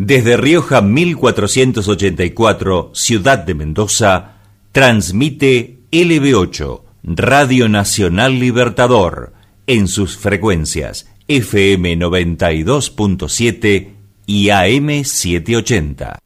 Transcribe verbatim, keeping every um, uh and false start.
Desde Rioja mil cuatrocientos ochenta y cuatro, Ciudad de Mendoza, transmite L B ocho, Radio Nacional Libertador, en sus frecuencias F M noventa y dos punto siete y A M setecientos ochenta.